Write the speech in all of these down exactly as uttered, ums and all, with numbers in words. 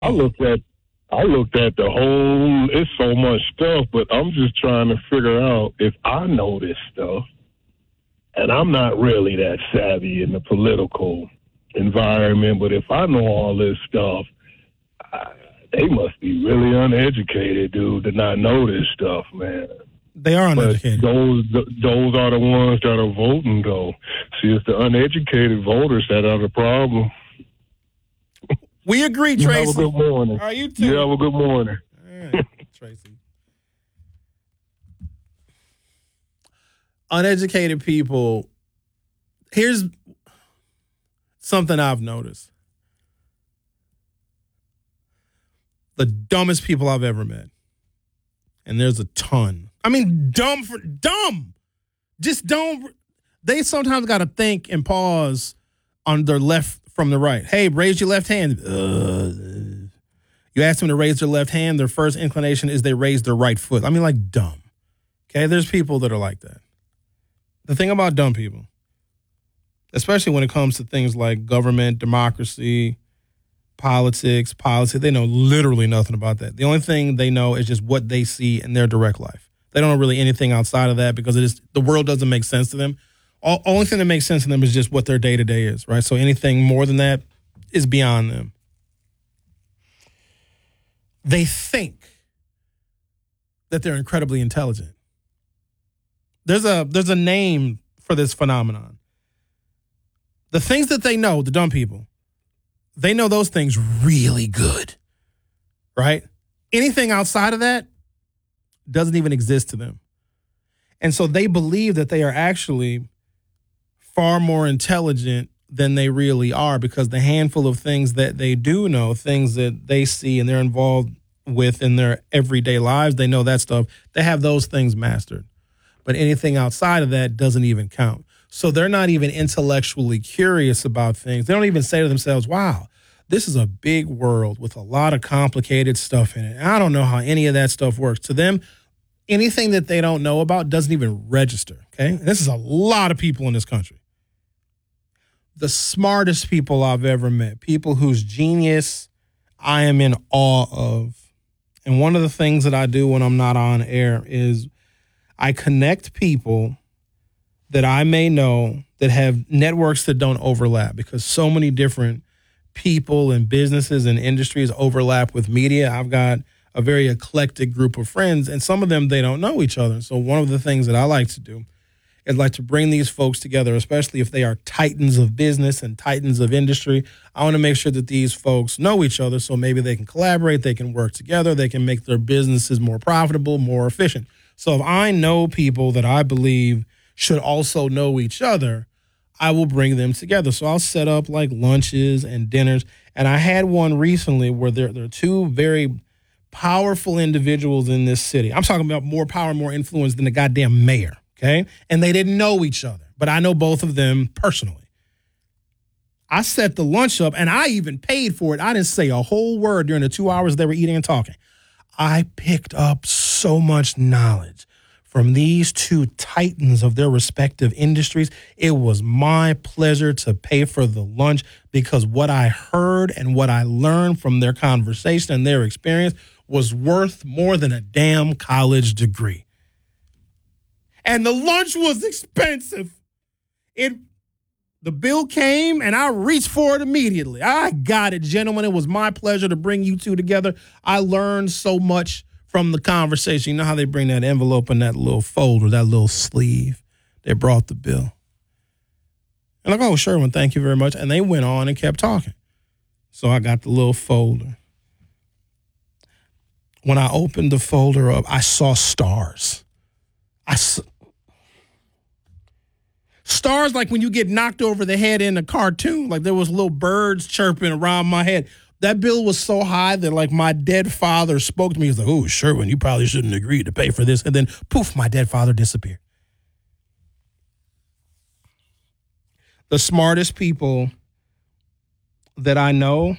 I looked at I looked at the whole. It's so much stuff, but I'm just trying to figure out if I know this stuff, and I'm not really that savvy in the political environment. But if I know all this stuff, I, they must be really uneducated, dude, to not know this stuff, man. They are uneducated. But those those are the ones that are voting, though. See, it's the uneducated voters that are the problem. We agree, You Tracy. have a good morning. All right, you too. You have a good morning. All right, Tracy. Uneducated people. Here's something I've noticed. The dumbest people I've ever met. And there's a ton. I mean, dumb for dumb. Just don't. They sometimes got to think and pause on their left from the right. Hey, raise your left hand. Uh, you ask them to raise their left hand. Their first inclination is they raise their right foot. I mean, like dumb. Okay, there's people that are like that. The thing about dumb people, especially when it comes to things like government, democracy, politics, policy, they know literally nothing about that. The only thing they know is just what they see in their direct life. They don't know really anything outside of that because it is the world doesn't make sense to them. All, only thing that makes sense to them is just what their day-to-day is, right? So anything more than that is beyond them. They think that they're incredibly intelligent. There's a there's a name for this phenomenon. The things that they know, the dumb people, they know those things really good, right? Anything outside of that doesn't even exist to them. And so they believe that they are actually far more intelligent than they really are because the handful of things that they do know, things that they see and they're involved with in their everyday lives, they know that stuff. They have those things mastered. But anything outside of that doesn't even count. So they're not even intellectually curious about things. They don't even say to themselves, wow, this is a big world with a lot of complicated stuff in it. I don't know how any of that stuff works. To them, anything that they don't know about doesn't even register, okay? This is a lot of people in this country. The smartest people I've ever met, people whose genius I am in awe of. And one of the things that I do when I'm not on air is I connect people that I may know that have networks that don't overlap because so many different people and businesses and industries overlap with media. I've got a very eclectic group of friends, and some of them, they don't know each other. So one of the things that I like to do is like to bring these folks together, especially if they are titans of business and titans of industry. I want to make sure that these folks know each other so maybe they can collaborate, they can work together, they can make their businesses more profitable, more efficient. So if I know people that I believe should also know each other, I will bring them together. So I'll set up like lunches and dinners. And I had one recently where there, there are two very powerful individuals in this city. I'm talking about more power, more influence than the goddamn mayor, okay? And they didn't know each other, but I know both of them personally. I set the lunch up, and I even paid for it. I didn't say a whole word during the two hours they were eating and talking. I picked up so much knowledge from these two titans of their respective industries. It was my pleasure to pay for the lunch because what I heard and what I learned from their conversation and their experience was worth more than a damn college degree. And the lunch was expensive. It, the bill came, and I reached for it immediately. I got it, gentlemen. It was my pleasure to bring you two together. I learned so much from the conversation. You know how they bring that envelope and that little folder, that little sleeve? They brought the bill. And I'm like, oh, Sherwin, thank you very much. And they went on and kept talking. So I got the little folder. When I opened the folder up, I saw stars. I saw stars like when you get knocked over the head in a cartoon, like there was little birds chirping around my head. That bill was so high that like my dead father spoke to me. He was like, oh, Sherwin, you probably shouldn't agree to pay for this. And then poof, my dead father disappeared. The smartest people that I know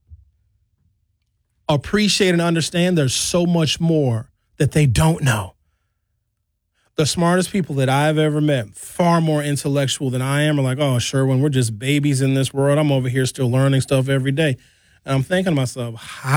appreciate and understand there's so much more that they don't know. The smartest people that I've ever met, far more intellectual than I am, are like, oh, Sherwin, we're just babies in this world. I'm over here still learning stuff every day. And I'm thinking to myself, how